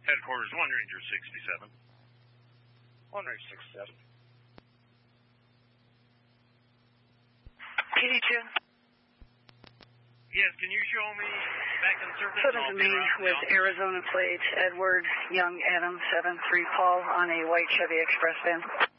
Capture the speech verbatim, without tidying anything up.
Headquarters, one Ranger sixty-seven. one Ranger sixty-seven. P D two. Yes, can you show me back in service? Seven to me with Arizona plates, Edward Young Adam seven three Paul on a white Chevy Express van.